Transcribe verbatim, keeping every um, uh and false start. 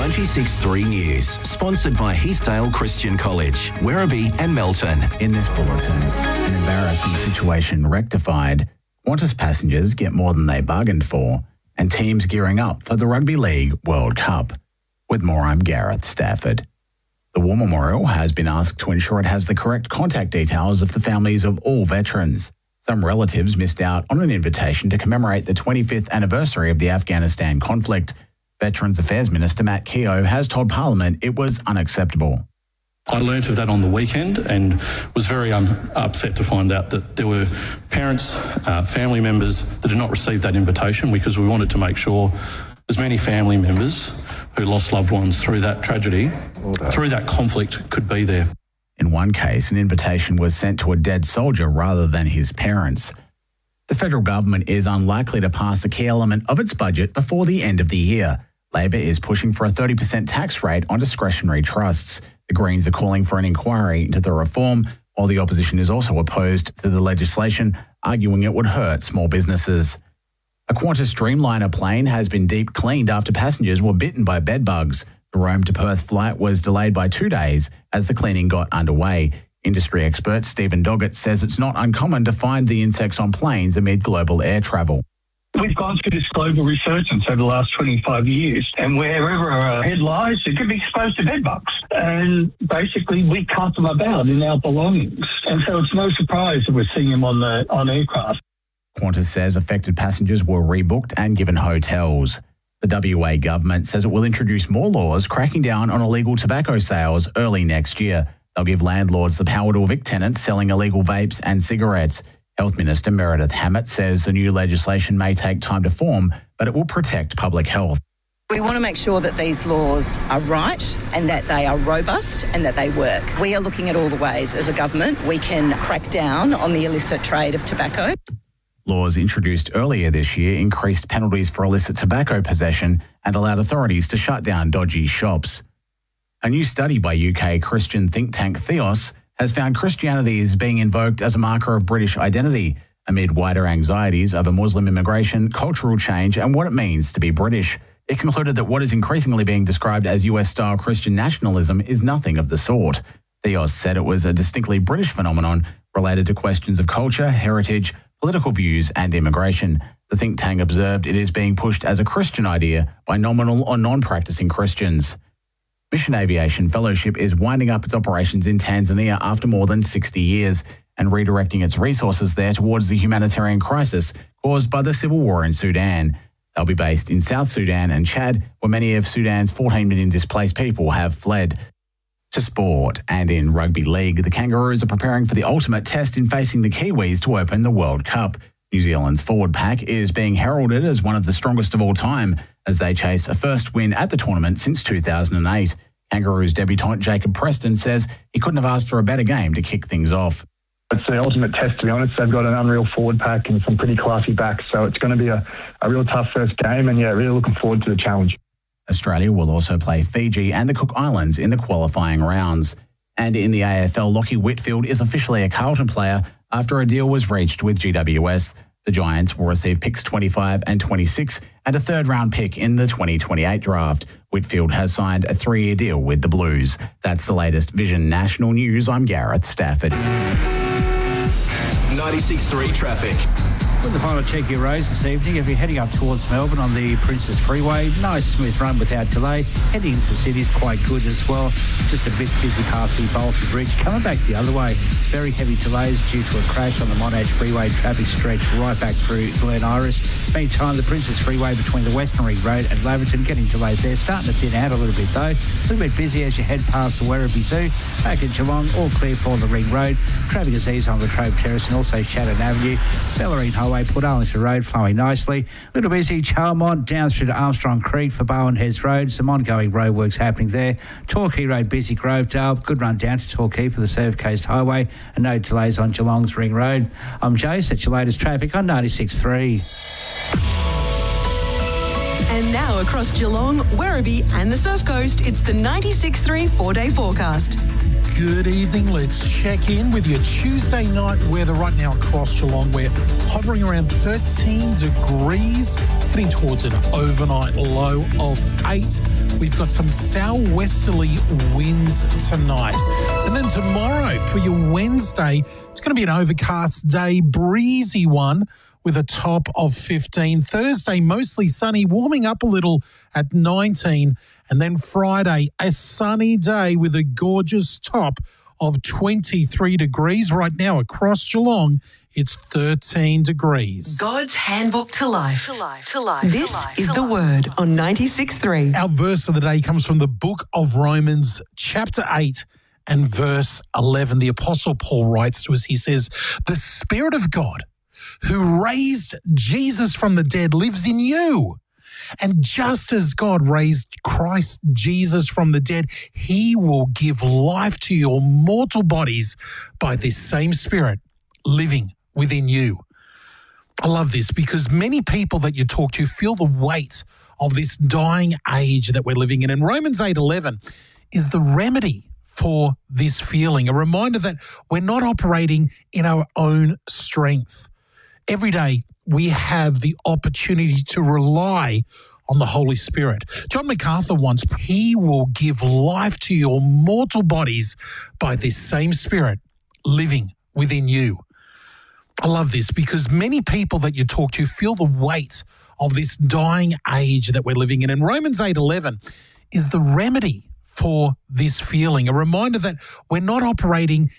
ninety-six point three News, sponsored by Heathdale Christian College, Werribee and Melton. In this bulletin, an embarrassing situation rectified, Qantas passengers get more than they bargained for, and teams gearing up for the Rugby League World Cup. With more, I'm Gareth Stafford. The War Memorial has been asked to ensure it has the correct contact details of the families of all veterans. Some relatives missed out on an invitation to commemorate the twenty-fifth anniversary of the Afghanistan conflict. Veterans Affairs Minister Matt Keogh has told Parliament it was unacceptable. I learnt of that on the weekend and was very um, upset to find out that there were parents, uh, family members that did not receive that invitation, because we wanted to make sure as many family members who lost loved ones through that tragedy, through that conflict, could be there. In one case, an invitation was sent to a dead soldier rather than his parents. The federal government is unlikely to pass a key element of its budget before the end of the year. Labor is pushing for a thirty percent tax rate on discretionary trusts. The Greens are calling for an inquiry into the reform, while the opposition is also opposed to the legislation, arguing it would hurt small businesses. A Qantas Dreamliner plane has been deep cleaned after passengers were bitten by bed bugs. The Rome to Perth flight was delayed by two days as the cleaning got underway. Industry expert Stephen Doggett says it's not uncommon to find the insects on planes amid global air travel. We've gone through this global resurgence over the last twenty-five years, and wherever our head lies, it could be exposed to bedbugs. And basically, we cart them about in our belongings. And so it's no surprise that we're seeing them on the on aircraft. Qantas says affected passengers were rebooked and given hotels. The W A government says it will introduce more laws cracking down on illegal tobacco sales early next year. They'll give landlords the power to evict tenants selling illegal vapes and cigarettes. Health Minister Meredith Hammett says the new legislation may take time to form, but it will protect public health. We want to make sure that these laws are right and that they are robust and that they work. We are looking at all the ways as a government we can crack down on the illicit trade of tobacco. Laws introduced earlier this year increased penalties for illicit tobacco possession and allowed authorities to shut down dodgy shops. A new study by U K Christian think tank Theos has found Christianity is being invoked as a marker of British identity amid wider anxieties over Muslim immigration, cultural change and what it means to be British. It concluded that what is increasingly being described as U S-style Christian nationalism is nothing of the sort. Theos said it was a distinctly British phenomenon related to questions of culture, heritage, political views and immigration. The think tank observed it is being pushed as a Christian idea by nominal or non-practicing Christians. Mission Aviation Fellowship is winding up its operations in Tanzania after more than sixty years and redirecting its resources there towards the humanitarian crisis caused by the civil war in Sudan. They'll be based in South Sudan and Chad, where many of Sudan's fourteen million displaced people have fled. To sport, and in rugby league, the Kangaroos are preparing for the ultimate test in facing the Kiwis to open the World Cup. New Zealand's forward pack is being heralded as one of the strongest of all time as they chase a first win at the tournament since two thousand eight. Kangaroos debutant Jacob Preston says he couldn't have asked for a better game to kick things off. It's the ultimate test, to be honest. They've got an unreal forward pack and some pretty classy backs, so it's going to be a, a real tough first game, and yeah, really looking forward to the challenge. Australia will also play Fiji and the Cook Islands in the qualifying rounds. And in the A F L, Lachie Whitfield is officially a Carlton player after a deal was reached with G W S. The Giants will receive picks twenty-five and twenty-six and a third-round pick in the twenty twenty-eight draft. Whitfield has signed a three-year deal with the Blues. That's the latest Vision National News. I'm Gareth Stafford. ninety-six point three traffic. With the final check your roads this evening, if you're heading up towards Melbourne on the Princess Freeway, nice smooth run without delay. Heading into the city is quite good as well. Just a bit busy past the Bolton Bridge. Coming back the other way, very heavy delays due to a crash on the Monash Freeway. Traffic stretched right back through Glen Iris. Meantime, the Princess Freeway between the Western Ring Road and Laverton, getting delays there. Starting to thin out a little bit though. A little bit busy as you head past the Werribee Zoo. Back in Geelong, all clear for the Ring Road. Traffic is eased on Latrobe Terrace and also Shannon Avenue. Bellarine Highway, Port Arlington Road, flowing nicely. A little busy, Charlemont, down through to Armstrong Creek for Bowen Heads Road. Some ongoing roadworks happening there. Torquay Road, busy, Grovedale. Good run down to Torquay for the Surf Coast Highway. And no delays on Geelong's Ring Road. I'm Jace, that's your latest traffic on ninety-six point three. And now across Geelong, Werribee and the Surf Coast, it's the ninety-six point three four-day forecast. Good evening. Let's check in with your Tuesday night weather right now across Geelong. We're hovering around thirteen degrees, heading towards an overnight low of eight. We've got some southwesterly winds tonight. And then tomorrow for your Wednesday, it's going to be an overcast day, breezy one with a top of fifteen. Thursday, mostly sunny, warming up a little at nineteen. And then Friday, a sunny day with a gorgeous top of twenty-three degrees. Right now across Geelong, it's thirteen degrees. God's Handbook to Life. To life. To life. This to life. is to the life. Word on ninety-six point three. Our verse of the day comes from the book of Romans, chapter eight and verse eleven. The Apostle Paul writes to us, he says, "The Spirit of God who raised Jesus from the dead lives in you. And just as God raised Christ Jesus from the dead, he will give life to your mortal bodies by this same Spirit living within you." I love this because many people that you talk to feel the weight of this dying age that we're living in. And Romans eight eleven is the remedy for this feeling, a reminder that we're not operating in our own strength. Every day, we have the opportunity to rely on the Holy Spirit. John MacArthur once, he will give life to your mortal bodies by this same Spirit living within you. I love this because many people that you talk to feel the weight of this dying age that we're living in. And Romans eight eleven is the remedy for this feeling, a reminder that we're not operating